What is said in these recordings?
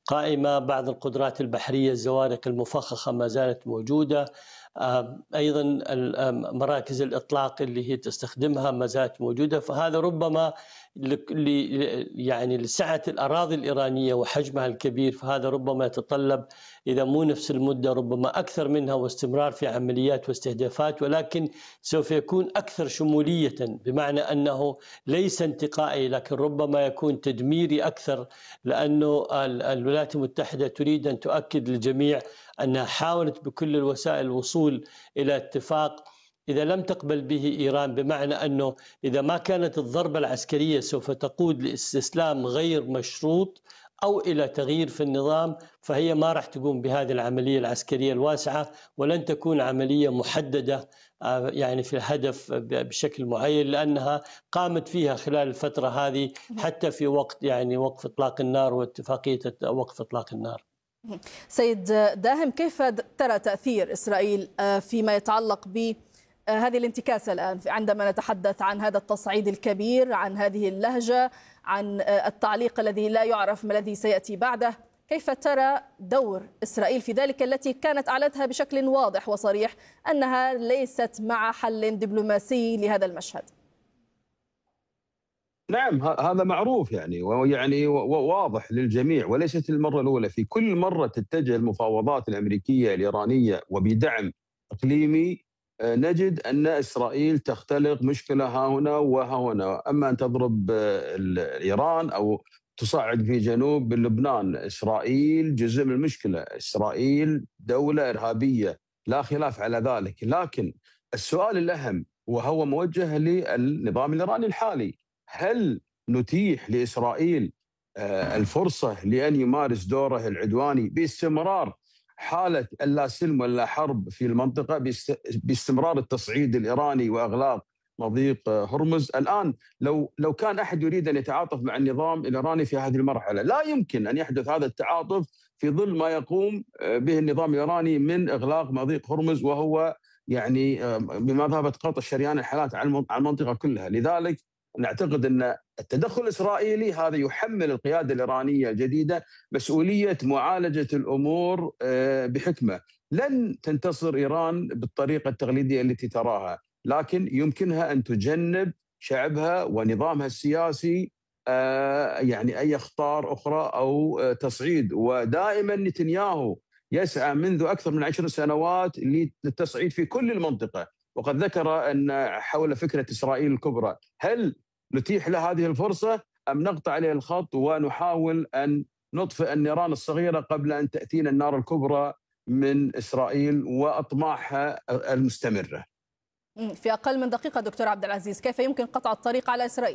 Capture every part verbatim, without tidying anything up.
قائمة. بعض القدرات البحرية الزوارق المفخخة ما زالت موجودة. أيضا مراكز الإطلاق اللي هي تستخدمها ما زالت موجودة. فهذا ربما يعني لسعة الأراضي الإيرانية وحجمها الكبير، فهذا ربما يتطلب إذا مو نفس المدة ربما أكثر منها واستمرار في عمليات واستهدافات، ولكن سوف يكون أكثر شمولية، بمعنى أنه ليس انتقائي لكن ربما يكون تدميري أكثر، لأنه الولايات المتحدة تريد أن تؤكد للجميع أنها حاولت بكل الوسائل الوصول إلى اتفاق إذا لم تقبل به إيران، بمعنى أنه إذا ما كانت الضربة العسكرية سوف تقود لاستسلام غير مشروط أو إلى تغيير في النظام، فهي ما راح تقوم بهذه العملية العسكرية الواسعة، ولن تكون عملية محددة يعني في الهدف بشكل معين، لأنها قامت فيها خلال الفترة هذه حتى في وقت يعني وقف إطلاق النار واتفاقية وقف إطلاق النار. سيد داهم، كيف ترى تأثير إسرائيل فيما يتعلق ب هذه الانتكاسة الآن عندما نتحدث عن هذا التصعيد الكبير، عن هذه اللهجة، عن التعليق الذي لا يعرف ما الذي سيأتي بعده؟ كيف ترى دور إسرائيل في ذلك التي كانت أعلنتها بشكل واضح وصريح أنها ليست مع حل دبلوماسي لهذا المشهد؟ نعم، هذا معروف يعني ويعني واضح للجميع، وليست المرة الأولى. في كل مرة تتجه المفاوضات الأمريكية الإيرانية وبدعم إقليمي نجد أن إسرائيل تختلق مشكلة ها هنا وها هنا، أما أن تضرب إيران أو تصعد في جنوب لبنان. إسرائيل جزء من المشكلة، إسرائيل دولة إرهابية لا خلاف على ذلك، لكن السؤال الأهم وهو موجه للنظام الإيراني الحالي: هل نتيح لإسرائيل الفرصة لأن يمارس دوره العدواني باستمرار حالة اللا سلم ولا حرب في المنطقة، باستمرار التصعيد الإيراني وإغلاق مضيق هرمز؟ الآن لو لو كان أحد يريد أن يتعاطف مع النظام الإيراني في هذه المرحلة، لا يمكن أن يحدث هذا التعاطف في ظل ما يقوم به النظام الإيراني من إغلاق مضيق هرمز، وهو يعني بمثابة قطع الشريان الحالات على المنطقة كلها. لذلك نعتقد أن التدخل الإسرائيلي هذا يحمل القيادة الإيرانية الجديدة مسؤولية معالجة الأمور بحكمة. لن تنتصر إيران بالطريقة التقليدية التي تراها، لكن يمكنها أن تجنب شعبها ونظامها السياسي يعني أي أخطار أخرى أو تصعيد. ودائما نتنياهو يسعى منذ أكثر من عشر سنوات للتصعيد في كل المنطقة، وقد ذكر أن حول فكرة إسرائيل الكبرى. هل نتيح له هذه الفرصة أم نقطع عليه الخط ونحاول أن نطفئ النيران الصغيرة قبل أن تأتينا النار الكبرى من إسرائيل وأطماعها المستمرة؟ في أقل من دقيقة دكتور عبد العزيز، كيف يمكن قطع الطريق على إسرائيل؟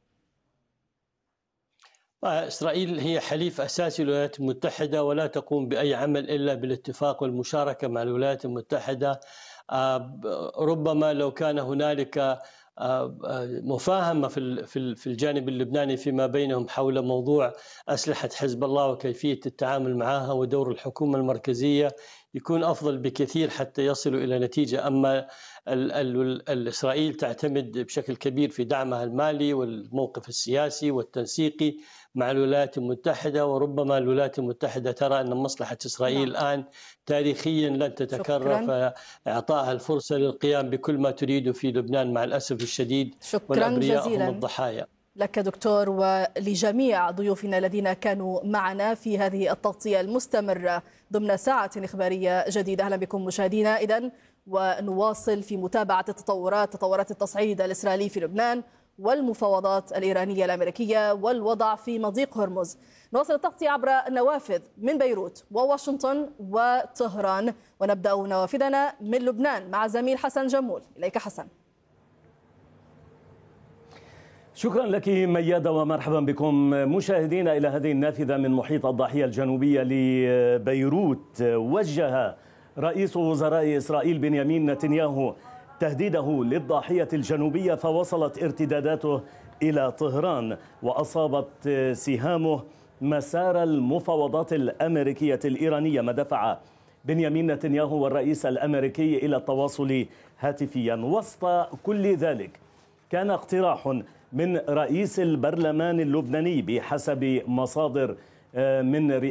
إسرائيل هي حليف أساسي للولايات المتحدة، ولا تقوم بأي عمل إلا بالاتفاق والمشاركة مع الولايات المتحدة. ربما لو كان هنالك مفاهمة في الجانب اللبناني فيما بينهم حول موضوع أسلحة حزب الله وكيفية التعامل معها ودور الحكومة المركزية، يكون أفضل بكثير حتى يصلوا إلى نتيجة. أما الإسرائيل تعتمد بشكل كبير في دعمها المالي والموقف السياسي والتنسيقي مع الولايات المتحدة، وربما الولايات المتحدة ترى أن مصلحة إسرائيل الآن تاريخيا لن تتكرر، فإعطائها الفرصة للقيام بكل ما تريده في لبنان مع الأسف الشديد، والأبرياء هم الضحايا. لك دكتور ولجميع ضيوفنا الذين كانوا معنا في هذه التغطية المستمرة ضمن ساعة إخبارية جديدة. أهلا بكم مشاهدينا إذن، ونواصل في متابعة التطورات تطورات التصعيد الإسرائيلي في لبنان والمفاوضات الإيرانية الأمريكية والوضع في مضيق هرمز. نواصل التغطية عبر النوافذ من بيروت وواشنطن وطهران، ونبدأ نوافذنا من لبنان مع زميل حسن جمول. إليك حسن. شكرا لك ميادة، ومرحبا بكم مشاهدينا إلى هذه النافذة من محيط الضاحية الجنوبية لبيروت. وجه رئيس وزراء إسرائيل بنيامين نتنياهو تهديده للضاحية الجنوبية، فوصلت ارتداداته إلى طهران وأصابت سهامه مسار المفاوضات الأمريكية الإيرانية، ما دفع بنيامين نتنياهو والرئيس الأمريكي إلى التواصل هاتفيا. وسط كل ذلك كان اقتراح من رئيس البرلمان اللبناني بحسب مصادر من